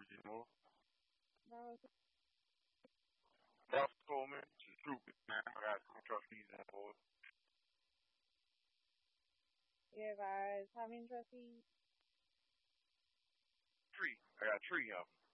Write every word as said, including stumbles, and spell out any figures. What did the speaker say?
you know. No, That's cool, man. It's the truth, man. I got some trustees and boys. yeah, guys. How many trustees? Three. I got three of them.